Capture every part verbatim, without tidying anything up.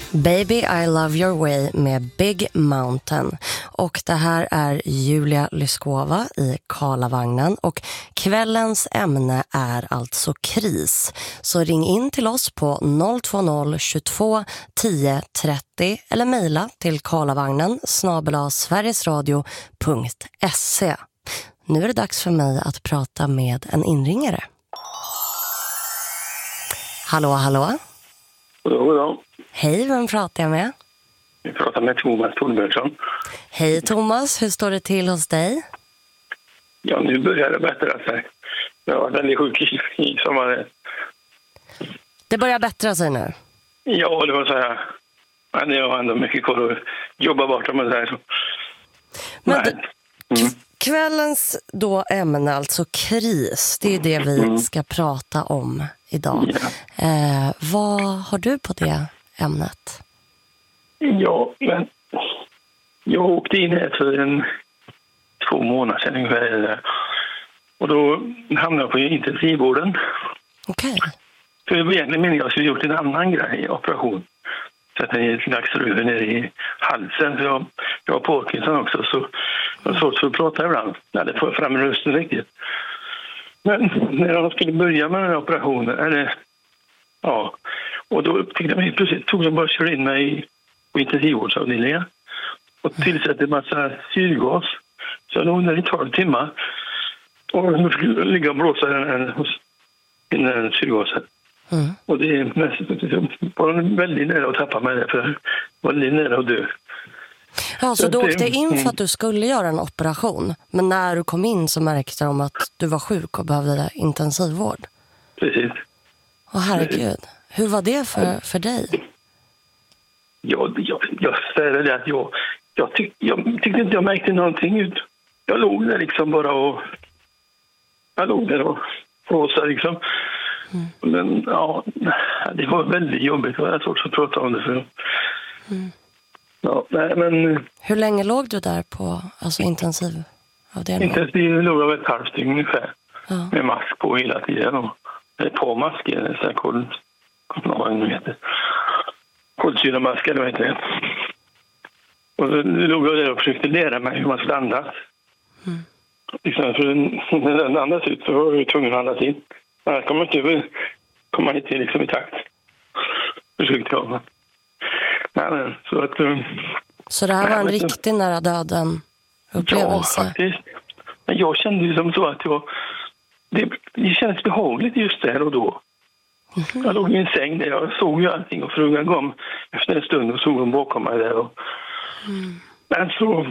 Baby I Love Your Way med Big Mountain. Och det här är Julia Lyskova i Karlavagnen. Och kvällens ämne är alltså kris. Så ring in till oss på noll två noll tjugotvå tio trettio eller mejla till karlavagnen snabel-a sverigesradio punkt se. Nu är det dags för mig att prata med en inringare. Hallå, hallå? Goddag, goddag. Hej, vem pratar jag med? Vi pratar med Thomas Torbjörnsson. Hej Thomas, hur står det till hos dig? Ja, nu börjar det bättra sig. Jag har varit väldigt sjuk i, i sommaren. Det börjar bättra sig nu? Ja, det var så här. Men jag har ändå mycket kvar att jobba bort med det här. Så. Men du, mm. kvällens då ämne, alltså kris, det är det vi mm. ska prata om idag. Ja. Eh, vad har du på det ämnet? Ja, men jag åkte in här för en två månader sedan ungefär. Och då hamnade jag på intensivvården. Okej. Okay. För det var egentligen meningen att jag skulle gjort en annan grej, operation. Så att det är ett slags röv nere i halsen. För jag, jag har Parkinson också, så jag har svårt för att prata ibland. När det får fram rösten riktigt. Men när de skulle börja med den här operationen, eller ja, och då tyckte de helt plötsligt, tog de bara och körde in mig på intensivvårdsavdelningen och tillsatte en massa syrgas. Så jag låg där i tolv timmar och de skulle ligga och blåsa den här syrgasen. Mm. Och det är var väldigt nära att tappa mig där, för det var väldigt nära att dö. Ja, så, så du åkte in för att du skulle göra en operation, men när du kom in så märkte de att du var sjuk och behövde intensivvård. Precis. Åh herregud, hur var det för, för dig? Ja, jag, jag säger det att jag, jag, tyck, jag tyckte inte jag märkte någonting ut. Jag låg där liksom bara och jag låg där och flåsade liksom. Mm. Men ja, det var väldigt jobbigt. Det var svårt att prata om det för. Mm. Ja, nej, men hur länge låg du där på alltså intensivavdelningen? Intensiv låg jag ett halvt dygn ungefär. Ja. Med mask på hela tiden. Och, på masken, så här kol, vad det heter. Kolsyramask eller vad heter det. Och så låg jag där och försökte lära mig hur man skulle andas. Mm. Liksom, för när den andas ut så var jag tvungen att andas in. Annars kommer man inte komma inte liksom i takt. Försökte jag. Nej, men, så, att, um, så det här var en nej, riktig nära döden upplevelse? Ja, faktiskt. Men jag kände ju som så att jag, det, det kändes behagligt just där och då. Mm-hmm. Jag låg i en säng där jag såg ju allting och frugan kom efter en stund och såg hon bakom mig där. Och, mm. Men så,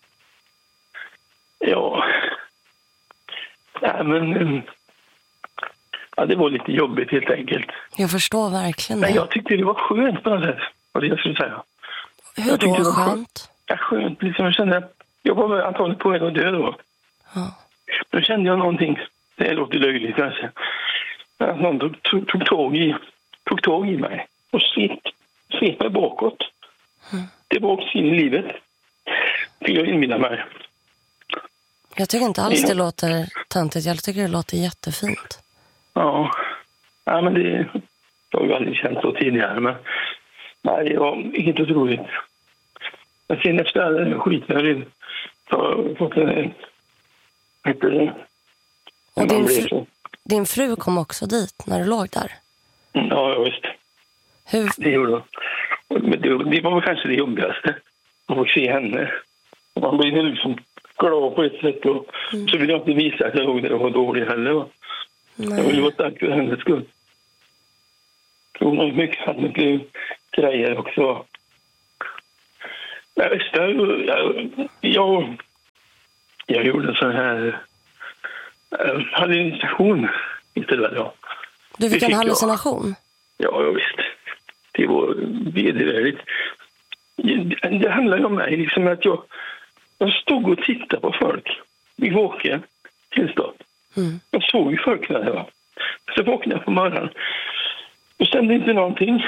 ja, nej men, ja, det var lite jobbigt helt enkelt. Jag förstår verkligen det. Men jag tyckte det var skönt på något sätt. Vad det jag skulle säga. Hur då skönt? skönt? Ja, skönt. Liksom jag kände, jag var antagligen på väg att dö då. Ja. Då kände jag någonting, det låter löjligt kanske. Att någon tog, tog, tog, tag i, tog tag i mig och svep, svep mig bakåt. Mm. Det var också in i livet. Fick jag inbilla mig. Jag tycker inte alls det låter töntigt. Jag tycker det låter jättefint. Ja, ja men det jag har ju aldrig känt så tidigare. Men nej, det var inget otroligt. Men sen efter all den skiten så har jag fått en... Heter det? Och din, fru, din fru kom också dit när du låg där? Ja, visst. Hur? Det gjorde hon. Men det, det var väl kanske det jobbigaste. Man får se henne. Man blir liksom glad på ett sätt. Och mm. så vill jag inte visa att jag låg där och var dålig heller. Va? Jag vill vara stark för hennes skull. Hon har mycket, hade mycket grejer också. Jag visste, jag, jag, jag gjorde en sån här äh, hallucination istället. Ja. Du fick en hallucination? Jag, ja, visst. Det var vedervärdigt. Det, det handlar ju om mig, liksom att jag, jag stod och tittade på folk i vaken tillstånd. Mm. Jag såg ju folk när det var. Så vaknade jag på morgonen. Jag stämde inte någonting.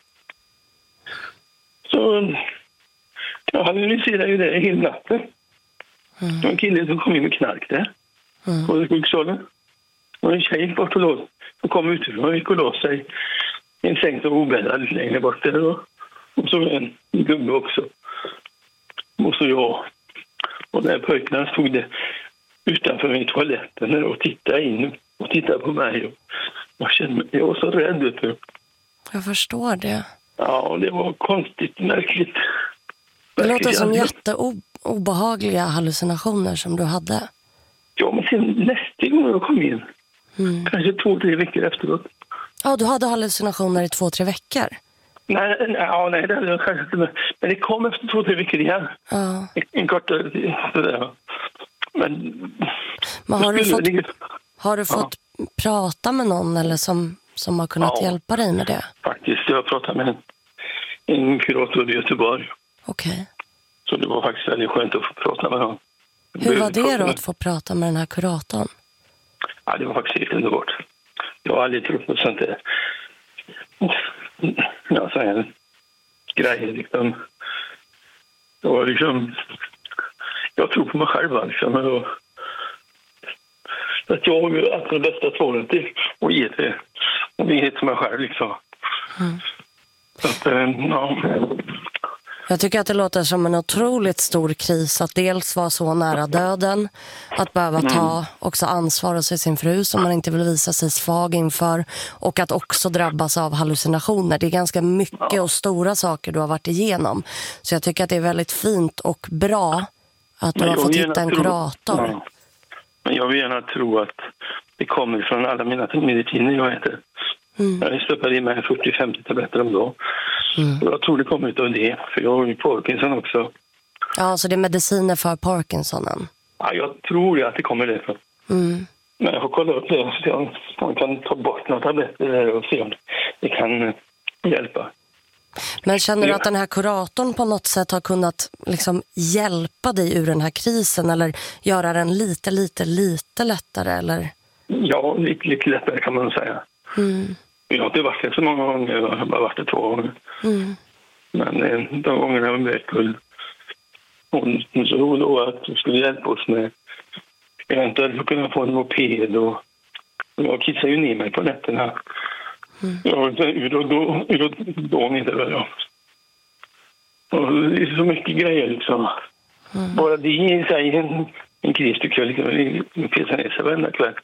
Så jag analyserade ju det hela natten. Mm. Det var en kille som kom in med knark där. Mm. På sjuksalen. Och en tjej gick bort och låg. Hon kom utifrån och gick och låg sig i en säng som var obäddad lite längre bort där. Och Och så en gubbe också. Och så jag. Och när pojkarna stod det utanför min toaletten och tittade in och tittade på mig. Och jag kände mig, jag var så rädd. Vet du. Jag förstår det. Ja, det var konstigt, märkligt. Det låter som jätteobehagliga hallucinationer som du hade. Ja, men sen nästa gång jag kom in, mm. kanske två, tre veckor efteråt. Ja, du hade hallucinationer i två, tre veckor? Nej, nej, ja, nej det hade jag kanske inte. Men det kom efter två, tre veckor igen. Ja. En, en kortare tid. Men, men har du fått, har du fått ja. prata med någon eller som, som har kunnat ja, hjälpa dig med det? Faktiskt, jag har pratat med en, en kurator i Göteborg. Okej. Okay. Så det var faktiskt väldigt skönt att få prata med honom. Hur var det då att få prata med den här kuratorn? Ja, det var faktiskt helt underbart. Jag har aldrig trott på sånt där. Ja, så här grejer liksom. Det var liksom... Jag tror på mig själv liksom. Och, att jag har haft det bästa svaren till och ge det. Och det är till mig själv liksom. Mm. Så att, ja... Jag tycker att det låter som en otroligt stor kris att dels vara så nära döden, att behöva ta också ansvar hos sin fru som man inte vill visa sig svag inför, och att också drabbas av hallucinationer. Det är ganska mycket och stora saker du har varit igenom. Så jag tycker att det är väldigt fint och bra att du har fått hitta en kurator. Ja. Men jag vill gärna tro att det kommer från alla mina mediciner jag äter. Mm. Jag stoppar i mig fyrtio till femtio tabletter om dagen. Mm. Jag tror det kommer ut av det, för jag har ju Parkinson också. Ja, så det är mediciner för Parkinsonen? Ja, jag tror att det kommer det. Mm. Men jag får kolla upp det så jag, man kan ta bort några tabletter där och se om det kan hjälpa. Men känner du att den här kuratorn på något sätt har kunnat liksom hjälpa dig ur den här krisen eller göra den lite, lite, lite lättare? Eller? Ja, lite, lite lättare kan man säga. Mm. Jag har inte varit det så många gånger, jag har bara varit det två gånger. Mm. Men de gångerna var med kull. Hon så då att hon skulle hjälpa oss med eventuellt att kunna få en moped. Och jag kissade ju ner mig på nätterna. Mm. Jag var ur och då, ur och då inte väl jag. Och det är så mycket grejer liksom. Mm. Bara det i sig en, en kris tycker jag liksom. Det pissar ner sig varenda kväll.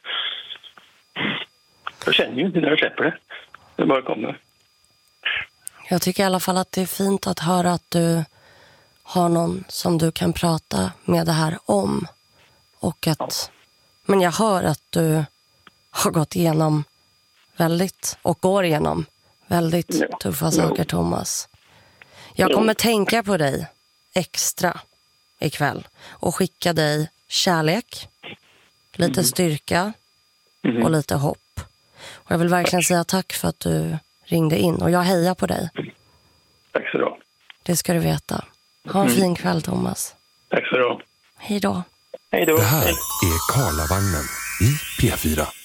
Jag känner ju inte när jag släpper det. Det bara kommer. Jag tycker i alla fall att det är fint att höra att du har någon som du kan prata med det här om. Och att, ja. Men jag hör att du har gått igenom väldigt, och går igenom väldigt ja. tuffa saker, Thomas. Jag kommer ja. tänka på dig extra ikväll och skicka dig kärlek, lite mm. styrka mm. och lite hopp. Och jag vill verkligen säga tack för att du ringde in. Och jag hejar på dig. Tack så du ha. Det ska du veta. Ha en mm. fin kväll, Thomas. Tack så du ha. Hej då. Hej då. Det här är Karlavagnen i P fyra.